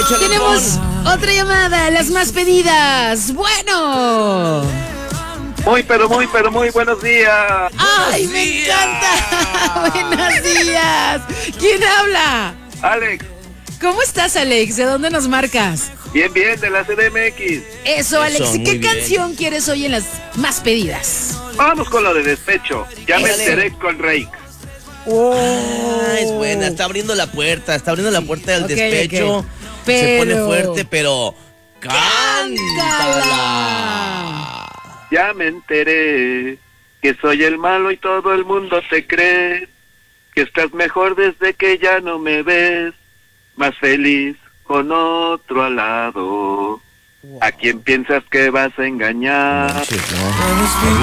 Échale, Tenemos otra llamada, las más pedidas. Bueno. Muy buenos días. ¡Ay, me encanta! Buenos días. ¿Quién habla? Alex, ¿Cómo estás, Alex? ¿De dónde nos marcas? bien, de la CDMX. Eso, Alex. Muy ¿Qué bien. canción quieres hoy en las más pedidas? Vamos con lo de despecho. Ya me Échale. enteré con Rake. Ah, es buena, está abriendo la puerta del Ok, despecho. ok. Se pone Pero- fuerte, pero cántala. Ya me enteré que soy el malo y todo el mundo te cree. Que estás mejor desde que ya no me ves. Más feliz con otro al lado. ¿A quién piensas que vas a engañar? Manches, no.